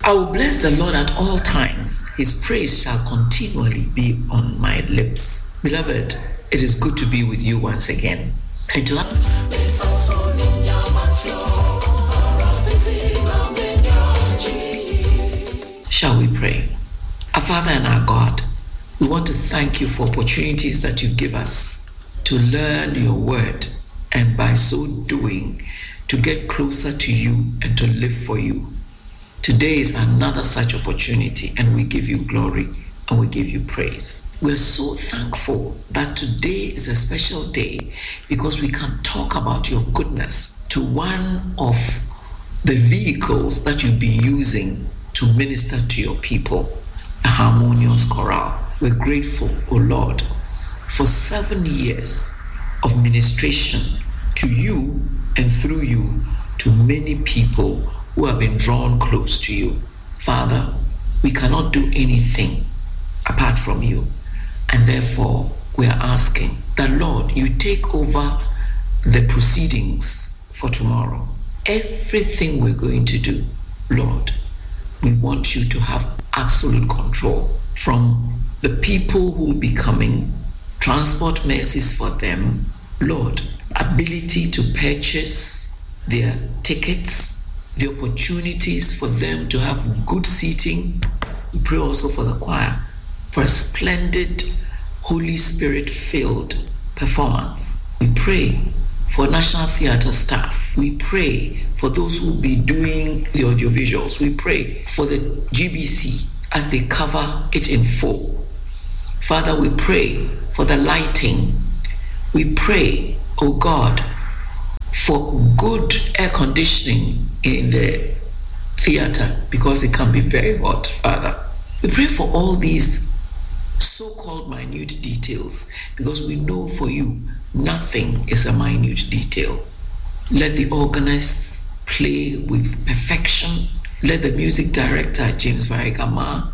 I will bless the Lord at all times. His praise shall continually be on my lips. Beloved, it is good to be with you once again. And to have... Shall we pray? Our Father and our God, we want to thank you for opportunities that you give us to learn your word, and by so doing, to get closer to you and to live for you. Today is another such opportunity, and we give you glory and we give you praise. We're so thankful that today is a special day because we can talk about your goodness to one of the vehicles that you'll be using to minister to your people, a harmonious chorale. We're grateful, O Lord, for 7 years of ministration to you and through you to many people who have been drawn close to you. Father, we cannot do anything apart from you, and therefore we are asking that, Lord, you take over the proceedings for tomorrow. Everything we're going to do, Lord, we want you to have absolute control from the people who will be coming, transport mercies for them, Lord, ability to purchase their tickets, the opportunities for them to have good seating. We pray also for the choir for a splendid Holy Spirit-filled performance. We pray for National Theatre staff. We pray for those who will be doing the audiovisuals. We pray for the GBC as they cover it in full. Father, we pray for the lighting. We pray, oh God, for good air conditioning in the theater because it can be very hot, Father. We pray for all these so-called minute details because we know for you nothing is a minute detail. Let the organists play with perfection. Let the music director, James Varigama,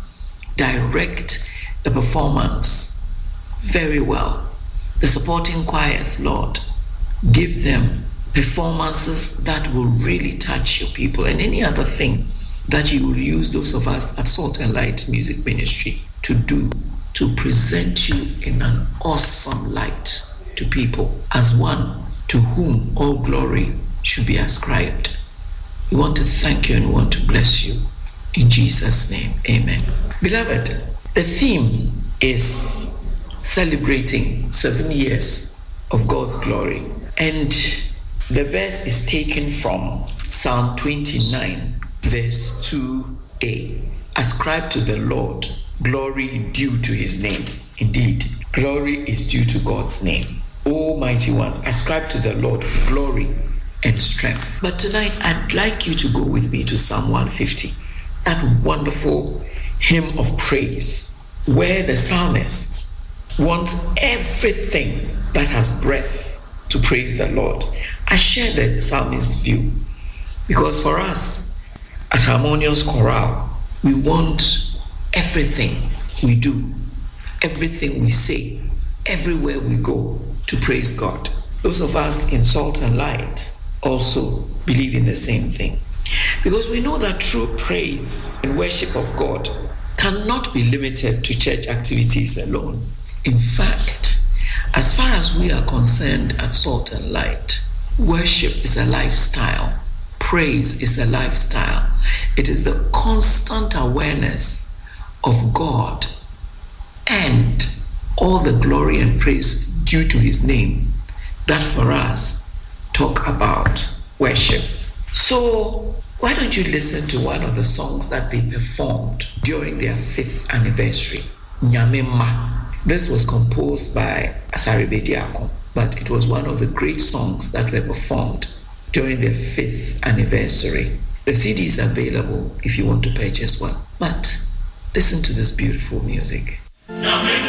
direct the performance very well. The supporting choirs, Lord, give them performances that will really touch your people, and any other thing that you will use those of us at Salt and Light Music Ministry to do to present you in an awesome light to people as one to whom all glory should be ascribed. We want to thank you and we want to bless you. In Jesus' name, amen. Beloved, the theme is celebrating 7 years of God's glory. And the verse is taken from Psalm 29, verse 2a. Ascribe to the Lord glory due to his name. Indeed, glory is due to God's name. O mighty ones, ascribe to the Lord glory and strength. But tonight, I'd like you to go with me to Psalm 150, that wonderful hymn of praise, where the psalmist wants everything that has breath to praise the Lord. I share the psalmist's view because for us, at Harmonious Chorale, we want everything we do, everything we say, everywhere we go to praise God. Those of us in Salt and Light also believe in the same thing. Because we know that true praise and worship of God cannot be limited to church activities alone. In fact, as far as we are concerned at Salt and Light, worship is a lifestyle. Praise is a lifestyle. It is the constant awareness of God and all the glory and praise due to his name that for us talk about worship. So why don't you listen to one of the songs that they performed during their 5th anniversary, Nyamema. This was composed by Asare Bediako, but it was one of the great songs that were performed during their 5th anniversary. The CD is available if you want to purchase one. But listen to this beautiful music.